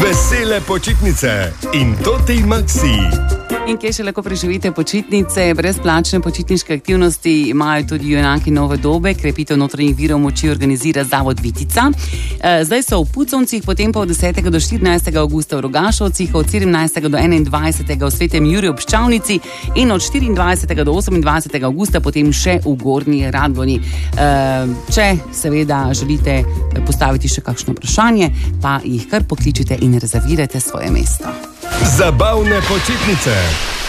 Vesele počitnice in Toti Maxi. In kje še lahko preživite počitnice? Brezplačne počitniške aktivnosti imajo tudi junaki nove dobe. Krepitev notranjih virov moči organizira Zavod Vitica. Zdaj so v Puconcih, potem pa od 10. do 14. augusta v Rogašovcih, od 17. do 21. v Svetem Juriju ob Ščavnici in od 24. do 28. augusta potem še v Gornji Radgoni. Če seveda želite postaviti še kakšno vprašanje, pa jih kar pokličite in rezervirajte svoje mesto. Zabavne počitnice.